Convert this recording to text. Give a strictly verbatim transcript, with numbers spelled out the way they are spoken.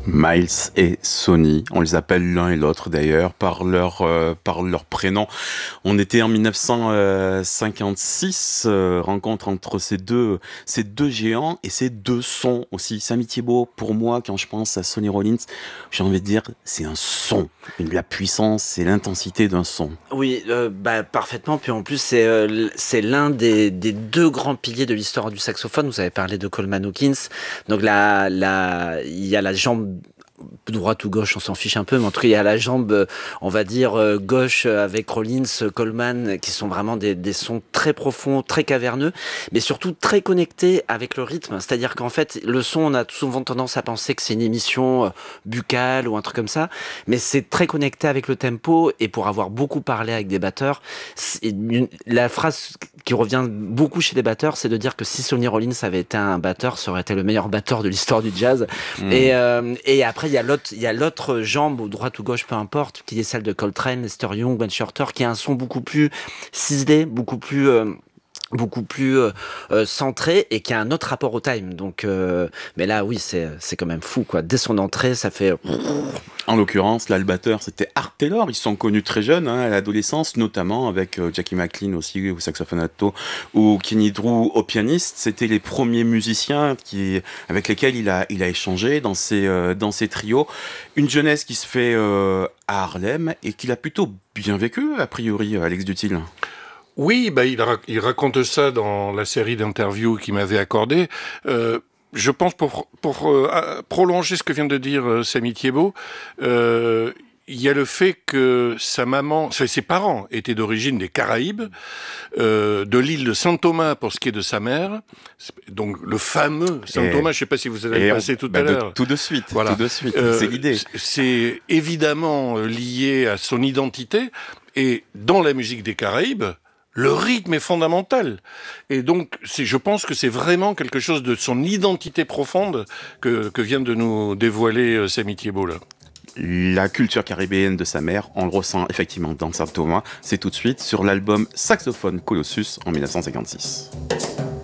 Miles et Sonny, on les appelle l'un et l'autre d'ailleurs par leur euh, par leur prénom. On était en dix-neuf cent cinquante-six, euh, rencontre entre ces deux ces deux géants et ces deux sons aussi. Sammy Thibault, pour moi, quand je pense à Sonny Rollins, j'ai envie de dire c'est un son, la puissance, c'est l'intensité d'un son. Oui, euh, bah parfaitement. Puis en plus, c'est euh, c'est l'un des des deux grands piliers de l'histoire du saxophone. Vous avez parlé de Coleman Hawkins, donc la la il y a la jambe droite ou gauche, on s'en fiche un peu, mais en tout cas, il y a la jambe, on va dire, euh, gauche avec Rollins, Coleman, qui sont vraiment des, des sons très profonds, très caverneux, mais surtout très connectés avec le rythme. C'est-à-dire qu'en fait, le son, on a souvent tendance à penser que c'est une émission euh, buccale ou un truc comme ça, mais c'est très connecté avec le tempo, et pour avoir beaucoup parlé avec des batteurs, une, la phrase qui revient beaucoup chez les batteurs, c'est de dire que si Sonny Rollins avait été un batteur, ça aurait été le meilleur batteur de l'histoire du jazz. Mmh. Et, euh, et après, il y a l'autre, il y a l'autre jambe, ou droite ou gauche, peu importe, qui est celle de Coltrane, Lester Young, Wayne Shorter, qui a un son beaucoup plus ciselé, beaucoup plus... Euh, beaucoup plus euh, euh, centré et qui a un autre rapport au time. Donc, euh, mais là, oui, c'est c'est quand même fou, quoi. Dès son entrée, ça fait. En l'occurrence, là, le batteur, c'était Art Taylor. Ils se sont connus très jeunes, hein, à l'adolescence, notamment avec euh, Jackie McLean aussi au saxophone alto ou Kenny Drew au pianiste. C'était les premiers musiciens qui, avec lesquels il a, il a échangé dans ses, euh, dans ses trios. Une jeunesse qui se fait euh, à Harlem et qu'il a plutôt bien vécu, a priori, Alex Duthil. Oui, bah, il, ra- il raconte ça dans la série d'interviews qu'il m'avait accordée. Euh, je pense, pour, pour euh, prolonger ce que vient de dire euh, Sammy Thibault, euh, il y a le fait que sa maman, ses parents étaient d'origine des Caraïbes, euh, de l'île de Saint-Thomas pour ce qui est de sa mère, donc le fameux Saint-Thomas, je ne sais pas si vous avez passé tout bah à l'heure. De, tout de suite, voilà. tout de suite, euh, c'est l'idée. C'est évidemment lié à son identité, et dans la musique des Caraïbes, le rythme est fondamental. Et donc, c'est, je pense que c'est vraiment quelque chose de son identité profonde que, que vient de nous dévoiler euh, Sammy Thibault, là. La culture caribéenne de sa mère, on le ressent effectivement dans Saint Thomas. C'est tout de suite sur l'album Saxophone Colossus en dix-neuf cent cinquante-six.